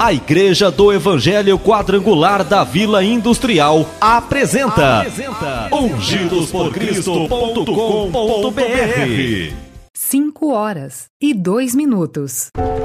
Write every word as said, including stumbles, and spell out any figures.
A Igreja do Evangelho Quadrangular da Vila Industrial apresenta, apresenta ungidos por cristo ponto com ponto br. cinco horas e dois minutos.